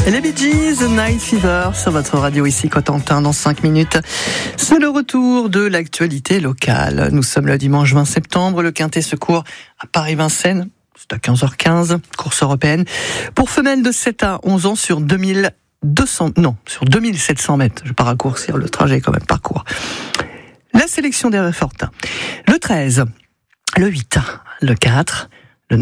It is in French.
Les Bee Gees, Night Fever, sur votre radio ici, Cotentin, dans 5 minutes. C'est le retour de l'actualité locale. Nous sommes le dimanche 20 septembre, le Quintet se court à Paris-Vincennes. C'est à 15h15, course européenne. Pour femelles de 7 à 11 ans sur 2700 mètres. Je vais pas raccourcir le trajet quand même, parcours. La sélection des Réfortins. Le 13, le 8, le 4,